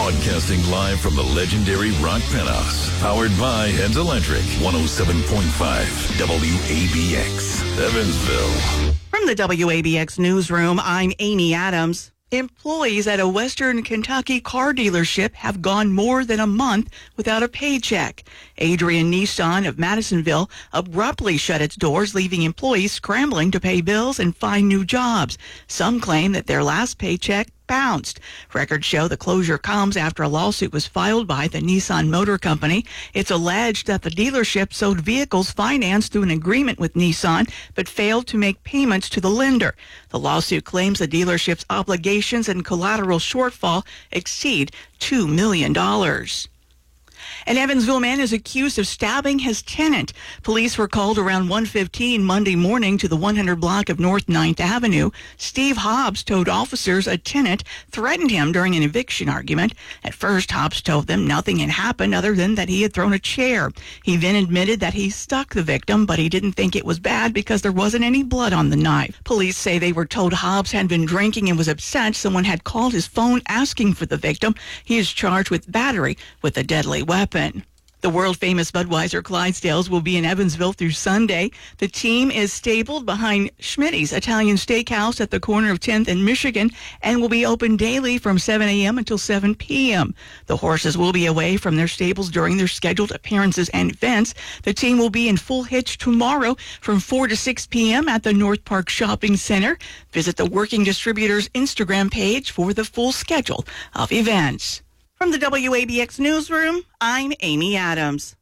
Broadcasting live from the legendary Rock Penthouse. Powered by Heads Electric. 107.5 WABX. Evansville. From the WABX newsroom, I'm Amy Adams. Employees at a Western Kentucky car dealership have gone more than a month without a paycheck. Adrian Nissan of Madisonville abruptly shut its doors, leaving employees scrambling to pay bills and find new jobs. Some claim that their last paycheck bounced. Records show the closure comes after a lawsuit was filed by the Nissan Motor Company. It's alleged that the dealership sold vehicles financed through an agreement with Nissan, but failed to make payments to the lender. The lawsuit claims the dealership's obligations and collateral shortfall exceed $2 million. An Evansville man is accused of stabbing his tenant. Police were called around 1:15 Monday morning to the 100 block of North 9th Avenue. Steve Hobbs told officers a tenant threatened him during an eviction argument. At first, Hobbs told them nothing had happened other than that he had thrown a chair. He then admitted that he stuck the victim, but he didn't think it was bad because there wasn't any blood on the knife. Police say they were told Hobbs had been drinking and was upset. Someone had called his phone asking for the victim. He is charged with battery with a deadly weapon. The world-famous Budweiser Clydesdales will be in Evansville through Sunday. The team is stabled behind Schmitty's Italian Steakhouse at the corner of 10th and Michigan and will be open daily from 7 a.m. until 7 p.m. The horses will be away from their stables during their scheduled appearances and events. The team will be in Full Hitch tomorrow from 4 to 6 p.m. at the North Park Shopping Center. Visit the Working Distributors Instagram page for the full schedule of events. From the WABX newsroom, I'm Amy Adams.